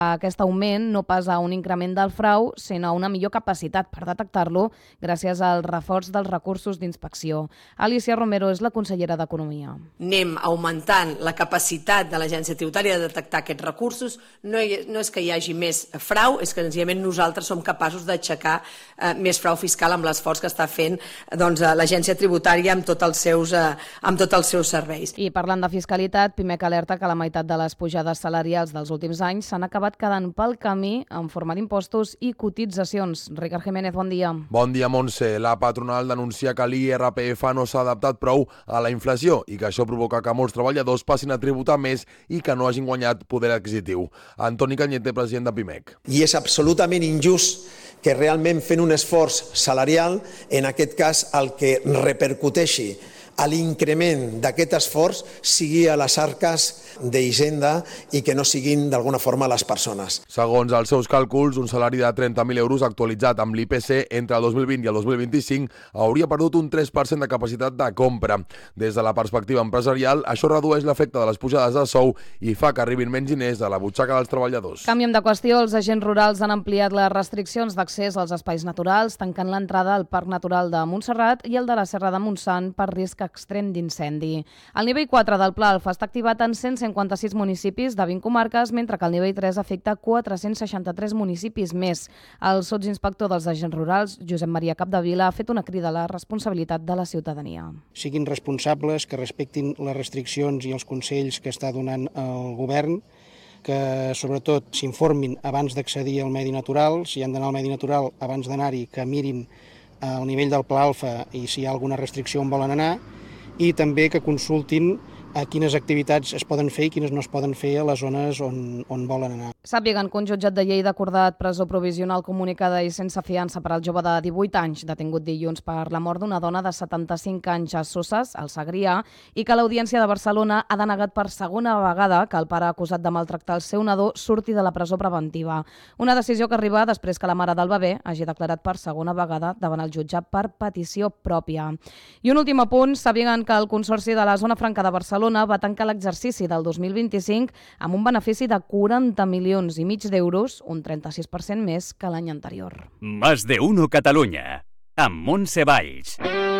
aquest augment no pas a un increment del frau, sinó a una millor capacitat per detectar-lo gràcies al reforç dels recursos d'inspecció. Alicia Romero és la consellera d'Economia. Anem augmentant la capacitat de l'Agència Tributària de detectar aquests recursos. No és que hi hagi més frau, és que senzillament nosaltres som capaços d'aixecar més frau fiscal amb l'esforç que està fent l'Agència Tributària amb tots els seus serveis. I parlant de fiscalitat, PIMEC alerta que la meitat de les pujades salarials dels últims anys s'han acabat quedant pel camí en forma d'impostos i cotitzacions. Ricard Jiménez, bon dia. Bon dia, Montse. La patronal denuncia que l'IRPF no s'ha adaptat prou a la inflació i que això provoca que molts treballadors passin a tributar més i que no hagin guanyat poder adquisitiu. Antoni Cañete, president de PIMEC. I és absolutament injust que realment fent un esforç salarial, en aquest cas el que repercuteixi a l'increment d'aquest esforç sigui a les arques d'Hisenda i que no siguin d'alguna forma les persones. Segons els seus càlculs, un salari de 30.000 euros actualitzat amb l'IPC entre el 2020 i el 2025 hauria perdut un 3% de capacitat de compra. Des de la perspectiva empresarial, això redueix l'efecte de les pujades de sou i fa que arribin menys diners a la butxaca dels treballadors. Canviem de qüestió. Els agents rurals han ampliat les restriccions d'accés als espais naturals, tancant l'entrada al Parc Natural de Montserrat i el de la Serra de Montsant per risc extrem d'incendi. El nivell 4 del Pla Alfa està activat en 156 municipis de 20 comarques, mentre que el nivell 3 afecta 463 municipis més. El sotsinspector dels agents rurals, Josep Maria Capdevila, ha fet una crida a la responsabilitat de la ciutadania. Siguin responsables, que respectin les restriccions i els consells que està donant el govern, que sobretot s'informin abans d'accedir al medi natural, si han d'anar al medi natural abans d'anar-hi, que mirin el nivell del Pla Alfa i si hi ha alguna restricció on volen anar, i també que consultin a quines activitats es poden fer i quines no es poden fer a les zones on volen anar. Sàpiguen que un jutjat de Lleida ha acordat presó provisional comunicada i sense fiança per al jove de 18 anys, detingut dilluns per la mort d'una dona de 75 anys a Soses, al Segrià, i que l'Audiència de Barcelona ha denegat per segona vegada que el pare acusat de maltractar el seu nadó surti de la presó preventiva. Una decisió que arriba després que la mare del bebè hagi declarat per segona vegada davant el jutjat per petició pròpia. I un últim apunt, sàpiguen que el Consorci de la Zona Franca de Barcelona va tancar l'exercici del 2025 amb un benefici de 40 milions i mig d'euros, un 36% més que l'any anterior. Más de uno Catalunya, amb Montse Valls.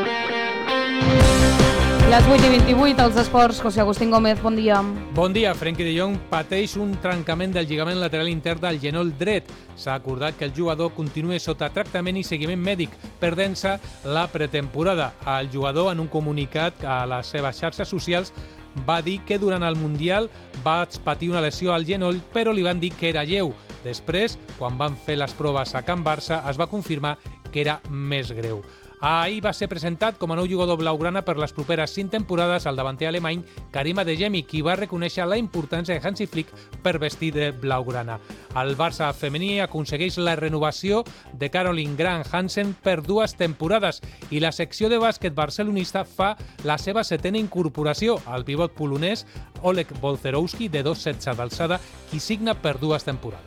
Les 8:28, als esports, José Agustín Gómez, bon dia. Bon dia. Frenkie de Jong pateix un trencament del lligament lateral intern del genoll dret. S'ha acordat que el jugador continua sota tractament i seguiment mèdic, perdent-se la pretemporada. El jugador, en un comunicat a les seves xarxes socials, va dir que durant el Mundial va patir una lesió al genoll, però li van dir que era lleu. Després, quan van fer les proves a Can Barça, es va confirmar que era més greu. Ahir va ser presentat com a nou jugador blaugrana per les properes 5 temporades al davanter alemany Karim Adeyemi, qui va reconèixer la importància de Hansi Flick per vestir de blaugrana. El Barça femení aconsegueix la renovació de Caroline Grant Hansen per 2 temporades i la secció de bàsquet barcelonista fa la seva 7ª incorporació, el pivot polonès Oleg Bolzerowski, de 2,16 d'alçada, qui signa per 2 temporades.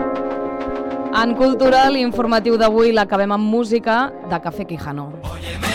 En cultura, l'informatiu d'avui l'acabem amb música de Café Quijano.